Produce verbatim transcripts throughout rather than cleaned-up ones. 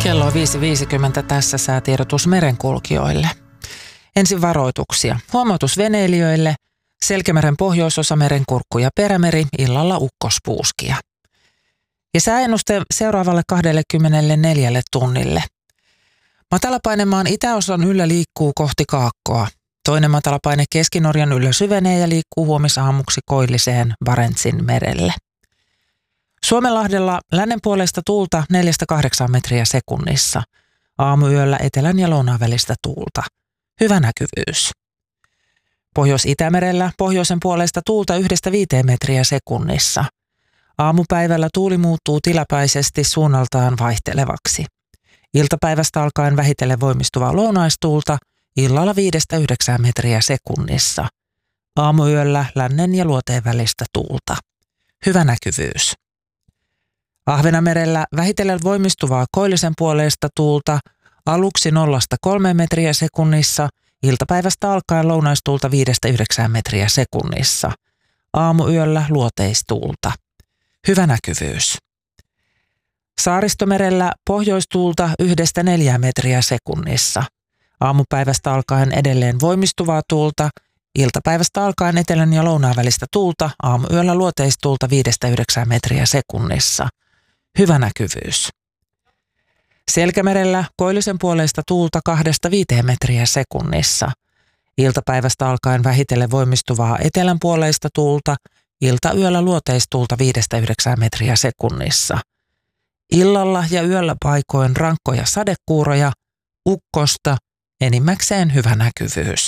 Kello on viisi viisikymmentä, tässä säätiedotus merenkulkijoille. Ensin varoituksia. Huomautus veneilijöille. Selkämeren pohjoisosa, Merenkurkku ja Perämeri, illalla ukkospuuskia. Ja sääennuste seuraavalle kaksikymmentäneljä tunnille. Matalapainemaan itäosan yllä liikkuu kohti Kaakkoa. Toinen matalapaine Keski-Norjan yllä syvenee ja liikkuu huomisaamuksi koilliseen Barentsin merelle. Suomenlahdella lännen puolesta tuulta neljästä kahdeksaan metriä sekunnissa. Aamuyöllä etelän ja lounaan välistä tuulta. Hyvä näkyvyys. Pohjois-Itämerellä pohjoisen puolesta tuulta yhdestä viiteen metriä sekunnissa. Aamupäivällä tuuli muuttuu tilapäisesti suunnaltaan vaihtelevaksi. Iltapäivästä alkaen vähitellen voimistuvaa lounaistuulta, illalla viidestä yhdeksään metriä sekunnissa. Aamuyöllä lännen ja luoteen välistä tuulta. Hyvä näkyvyys. Ahvenanmerellä vähitellen voimistuvaa koillisen puoleista tuulta, aluksi nollasta kolmeen metriä sekunnissa, iltapäivästä alkaen lounaistuulta viidestä yhdeksään metriä sekunnissa. Aamuyöllä luoteistuulta. Hyvä näkyvyys. Saaristomerellä pohjoistuulta yhdestä neljään metriä sekunnissa. Aamupäivästä alkaen edelleen voimistuvaa tuulta, iltapäivästä alkaen etelän ja lounaan välistä tuulta, aamuyöllä luoteistuulta viidestä yhdeksään metriä sekunnissa. Hyvä näkyvyys. Selkämerellä koillisen puoleista tuulta kahdesta viiteen metriä sekunnissa. Iltapäivästä alkaen vähitellen voimistuvaa etelän puoleista tuulta, iltayöllä luoteistuulta viidestä yhdeksään metriä sekunnissa. Illalla ja yöllä paikoin rankkoja sadekuuroja, ukkosta, enimmäkseen hyvä näkyvyys.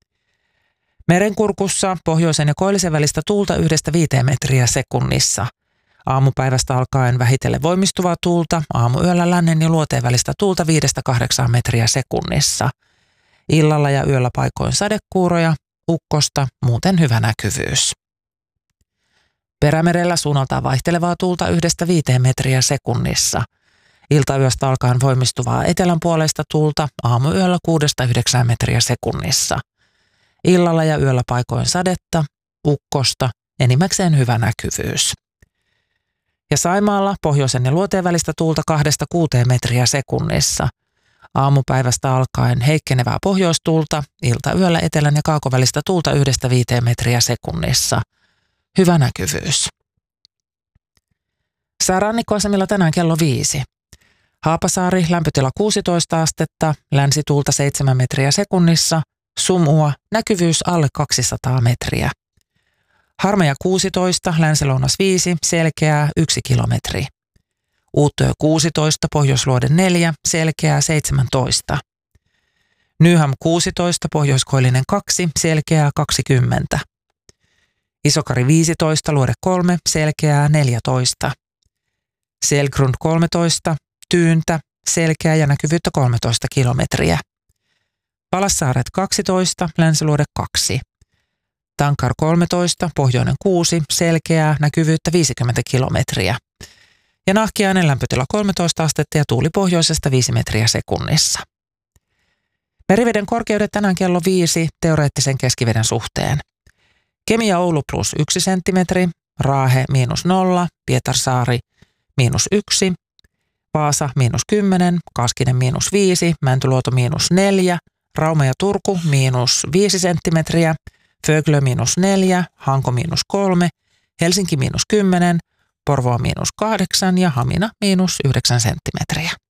Merenkurkussa pohjoisen ja koillisen välistä tuulta yhdestä viiteen metriä sekunnissa. Aamupäivästä alkaen vähitellen voimistuvaa tuulta, aamuyöllä lännen ja luoteen välistä tuulta viidestä kahdeksaan metriä sekunnissa. Illalla ja yöllä paikoin sadekuuroja, ukkosta, muuten hyvä näkyvyys. Perämerellä suunnaltaan vaihtelevaa tuulta yhdestä viiteen metriä sekunnissa. Iltayöstä alkaen voimistuvaa etelän puoleista tuulta, aamuyöllä kuudesta yhdeksään metriä sekunnissa. Illalla ja yöllä paikoin sadetta, ukkosta, enimmäkseen hyvä näkyvyys. Ja Saimaalla pohjoisen ja luoteen välistä tuulta kahdesta kuuteen metriä sekunnissa. Aamupäivästä alkaen heikkenevää pohjoistuulta, iltayöllä etelän ja kaakovälistä tuulta yhdestä viiteen metriä sekunnissa. Hyvä näkyvyys. Säärannikkoasemilla tänään kello viisi. Haapasaari, lämpötila kuusitoista astetta, länsituulta seitsemän metriä sekunnissa, Sumua, näkyvyys alle kaksisataa metriä. Harmaja kuusitoista, länsilounas viisi, selkeää yksi kilometri. Uuttöö kuusitoista, Pohjoisluode neljä, selkeää seitsemäntoista. Nyham kuusitoista, Pohjoiskoillinen kaksi, selkeää kaksikymmentä. Isokari viisitoista, Luode kolme, selkeää neljätoista. Selgrund kolmetoista, Tyyntä, selkeää ja näkyvyyttä kolmetoista kilometriä. Palassaaret kaksitoista, Länsiluode kaksi. Tankar kolmetoista, Pohjoinen kuusi, selkeää, näkyvyyttä viisikymmentä kilometriä. Ja Nahkiainen lämpötila kolmetoista astetta ja tuuli pohjoisesta viisi metriä sekunnissa. Meriveden korkeudet tänään kello viisi teoreettisen keskiveden suhteen. Kemi ja Oulu plus yksi senttimetri, Raahe miinus nolla, Pietarsaari miinus yksi, Vaasa miinus kymmenen, Kaskinen miinus viisi, Mäntyluoto miinus neljä, Rauma ja Turku miinus viisi senttimetriä, Föglö miinus neljä, Hanko miinus kolme, Helsinki miinus kymmenen, Porvoo miinus kahdeksan ja Hamina miinus yhdeksän senttimetriä.